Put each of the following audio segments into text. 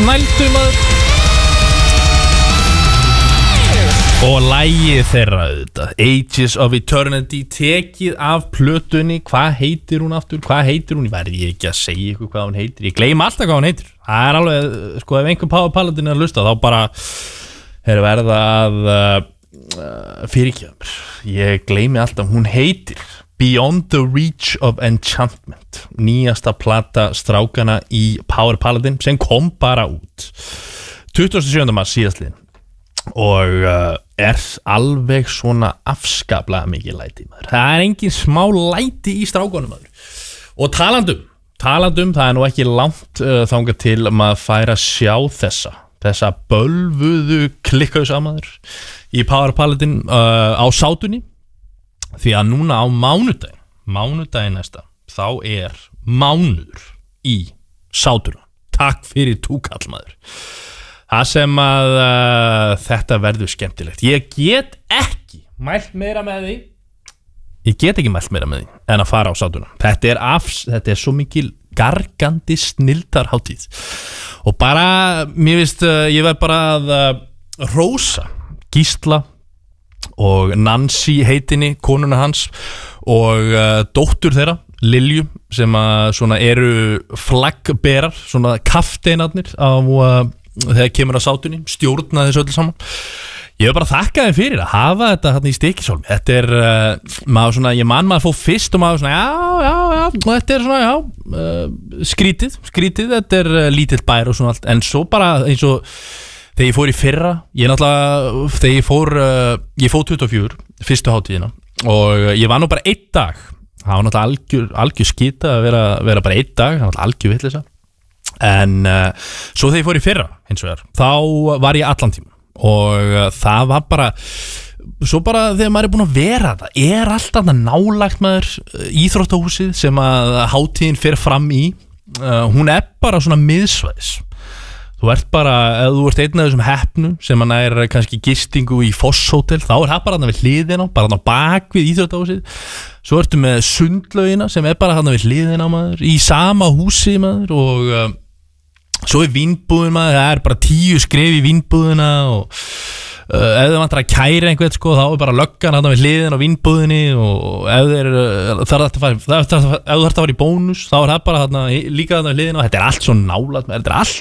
snældu maður. Og lagið þeirra auðvitað, Ages of Eternity, tekið af plötunni. Hvað heitir hún aftur? Hvað heitir hún? Ég verði ekki að segja ykkur hvað hún heitir. Ég gleymi alltaf hvað hún heitir. Það alveg, sko, ef einhver Power Paladin að hlusta, þá bara verða að fyrirgefa mér. Ég gleymi alltaf, hún heitir Beyond the Reach of Enchantment, nýjasta plata strákana í Power Paladin sem kom bara út 27. mars síðastliðin. Og alveg svona afskaplega mikið læti maður. Það engin smá læti í strákunum maður. Og talandum, það nú ekki langt þangað til maður fær að sjá þessa bölvuðu klikkausa maður í Power Paladin á sátunni. Því að núna á mánudaginn næsta, þá mánuður í sátunum. Takk fyrir túkall maður. Það sem að þetta verður skemmtilegt. Ég get ekki mælt meira með því en að fara á sátuna. Þetta er svo mikil gargandi snilldarhátíð. Og bara, mér finnst, ég verð bara að rósa Gísla og Nancy heitinni, konuna hans, og dóttur þeirra, Lilju, sem að svona eru flaggberar, svona kafteinarnir á þegar kemur að sátunni, stjórna þessu öllu saman. Ég vil bara þakka þeim fyrir að hafa þetta hérna í Stykkishólmi. Þetta maður svona, ég man maður fór fyrst og maður svona, já, og þetta svona, skrítið, þetta lítill bær og svona allt, en svo bara eins og þegar ég fór í fyrra, þegar ég fór 24, fyrstu hátíðina, og ég var nú bara 1 dag, það var náttúrulega algjör skita að vera bara 1 dag, það var náttúrulega algjör vitleysa. En svo þegar ég fór í fyrra hins vegar, þá var ég allan tíma og það var bara svo bara þegar maður búin að vera það alltaf nálagt maður íþróttahúsið sem að hátíðin fer fram í, hún bara svona miðsvæðis. Þú ert bara, ef þú ert einn af þessum heppnu sem að kannski gistingu í Fosshótel, þá það bara þarna við hliðina, bara þarna bak við íþróttahúsið. Svo ertu með sundlaugina sem bara þarna við hliðina maður, í sama húsi maður, og svo vínbúðin maður, það bara 10 skref í vínbúðina, og ef þið vantar að kæra einhvern, sko, þá bara löggan þarna við hliðina á vínbúðinni, og ef þú þarft að fara í bónus, þá það bara þarna, líka þarna við hliðina, og þetta allt svo nálægt,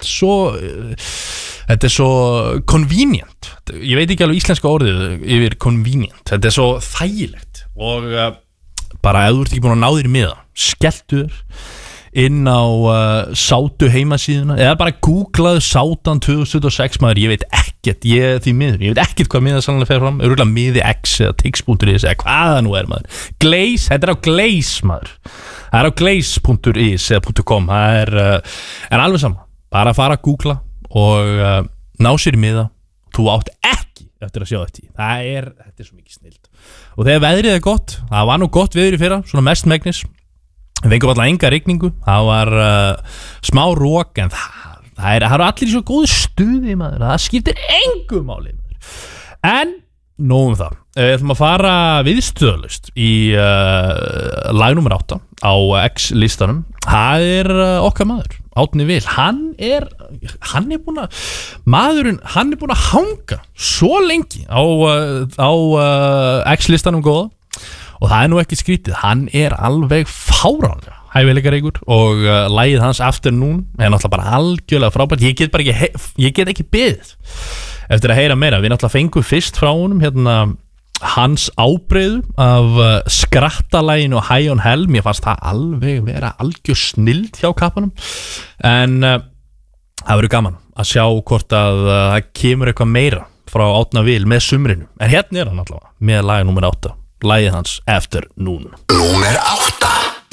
þetta svo convenient. Ég veit ekki alveg íslenska orðið yfir convenient. Þetta svo þægilegt, og bara ef þú ert ekki búin að ná þér í miða, skelltu þér inn á sátu heimasíðuna, eða bara googlaðu sátan 2026 maður. Ég veit ekkert, ég veit ekkert hvað miða sannlega fer fram, örgulega miði X eða tix.is eða hvaða nú maður. Glaze, þetta á Glaze maður, það á glaze.is eða .com, það en alveg sama, bara fara að googla og ná sér í miða. Þú átt ekki eftir að sjá eftir. Þetta svo mikið snilt. Og þegar veðrið gott, það var nú gott veður í fyrra, svona mest megnis, við fengum alltaf enga rigningu, það var smá rók, en það eru allir í svo góðu stuði maður, það skiptir engu máli maður. En nóg það, við ætlum að fara viðstöðlaust í lag nummer 8 á X-listanum. Það okkar maður, Árni Vil. Hann er búin að hanga svo lengi á X-listanum góða, og það nú ekki skrítið, hann alveg fáránlega hæfileikaríkur, og lagið hans Afternoon náttúrulega bara algjörlega frábært. Ég get ekki beðið eftir að heyra meira. Við náttúrulega fengum fyrst frá honum hans ábreiðu af skrattalaginu High on Hell. Mér fannst það alveg vera algjör snild hjá kappanum, en það verður gaman að sjá hvort að það kemur eitthvað meira frá Árna Vil með sumrinu. En hérna hann allavega með lagið nummer 8, lagið hans Afternoon. Númer 8.